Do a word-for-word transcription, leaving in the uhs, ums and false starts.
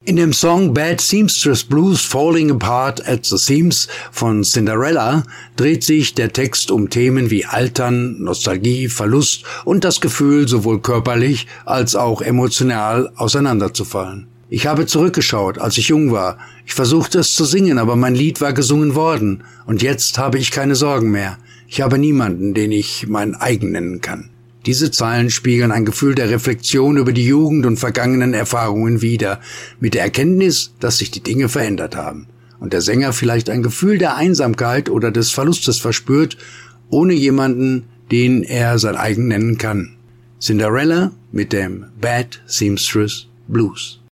In dem Song Bad Seamstress Blues Falling Apart at the Seams von Cinderella dreht sich der Text um Themen wie Altern, Nostalgie, Verlust und das Gefühl, sowohl körperlich als auch emotional auseinanderzufallen. Ich habe zurückgeschaut, als ich jung war. Ich versuchte es zu singen, aber mein Lied war gesungen worden. Und jetzt habe ich keine Sorgen mehr. Ich habe niemanden, den ich mein eigen nennen kann. Diese Zeilen spiegeln ein Gefühl der Reflexion über die Jugend und vergangenen Erfahrungen wider, mit der Erkenntnis, dass sich die Dinge verändert haben und der Sänger vielleicht ein Gefühl der Einsamkeit oder des Verlustes verspürt, ohne jemanden, den er sein eigen nennen kann. Cinderella mit dem Bad Seamstress Blues.